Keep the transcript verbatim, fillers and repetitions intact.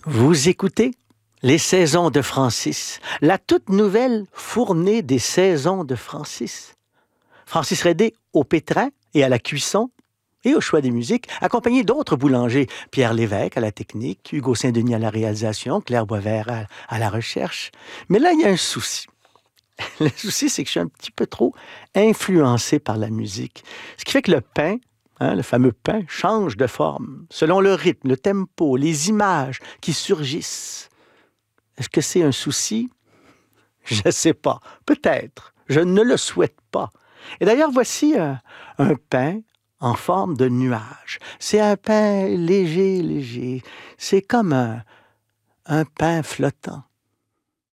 Vous écoutez Les Saisons de Francis, la toute nouvelle fournée des Saisons de Francis. Francis Redé au pétrin et à la cuisson et au choix des musiques, accompagné d'autres boulangers, Pierre Lévesque à la technique, Hugo Saint-Denis à la réalisation, Claire Boisvert à, à la recherche. Mais là, il y a un souci. Le souci, c'est que je suis un petit peu trop influencé par la musique. Ce qui fait que le pain, hein, le fameux pain, change de forme selon le rythme, le tempo, les images qui surgissent. Est-ce que c'est un souci? Je ne sais pas. Peut-être. Je ne le souhaite pas. Et d'ailleurs, voici un, un pain en forme de nuage. C'est un pain léger, léger. C'est comme un, un pain flottant.